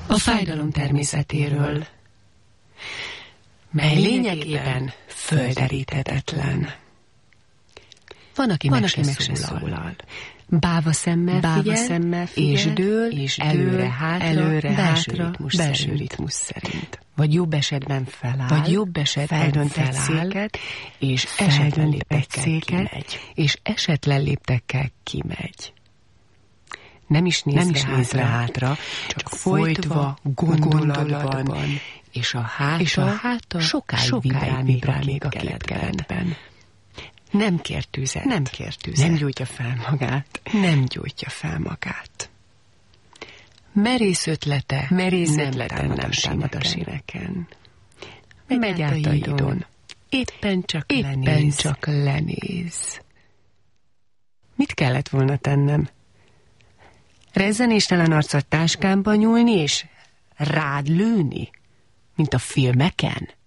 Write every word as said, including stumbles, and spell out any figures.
A fájdalom természetéről, mely lényegében földeríthetetlen. Van, aki meg se szólal. Báva szemmel Báva figyel, szemmel figyel, és dől, és előre-hátra, előre, belső hátra, ritmus belső szerint. ritmus szerint. Vagy jobb esetben feláll, Vagy jobb esetben feldönt egy feláll, széket, és feldönt esetlen egy léptekkel széket, kimegy. És esetlen léptekkel kimegy. Nem is néz, Nem nem is is néz hátra, rá hátra, csak folytva, gondolatban, gondolatban, és a háta, és a háta sokáig, sokáig vibrál, vibrál még a még a képkeletben. képkeletben. Nem kér tüzet. Nem kér tüzet. Nem gyújtja fel magát. Nem gyújtja fel magát. Merész ötlete, Merész nem ötlete támad nem a támad a síneken. Megy Megy át a idon. Éppen csak Éppen lenéz. csak lenéz. Mit kellett volna tennem? Rezzenéstelen arccal táskámba nyúlni és rád lőni, mint a filmeken?